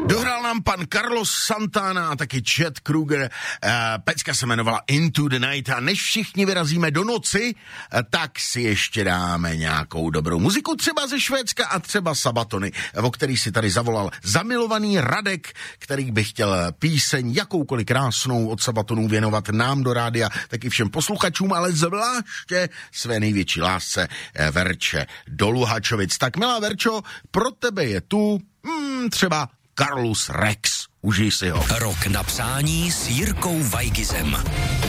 Dohrál nám pan Carlos Santana a taky Chad Kroeger. Pecka se jmenovala Into the Night a než všichni vyrazíme do noci, tak si ještě dáme nějakou dobrou muziku, třeba ze Švédska a třeba Sabatony, o který si tady zavolal zamilovaný Radek, který by chtěl píseň jakoukoliv krásnou od Sabatonů věnovat nám do rádia, taky všem posluchačům, ale zvláště své největší lásce Verče do Luhačovic. Tak milá Verčo, pro tebe je tu třeba Carlos Rex. Užij si ho. Rok na přání s Jirkou Weigizem.